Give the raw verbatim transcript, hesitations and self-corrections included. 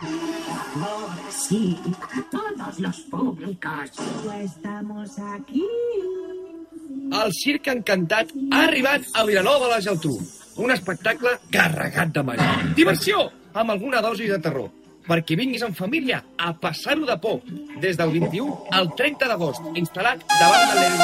Sí, a todos los públicos. Estamos aquí. El Circ Encantat ha arribat a Vilanova de la Geltrú. Un espectacle carregat de màgia. Diversió, amb alguna dosi de terror. Perquè vinguis en família a passar-ho de por. Des del vint-i-u al trenta d'agost, instal·lat davant de l'El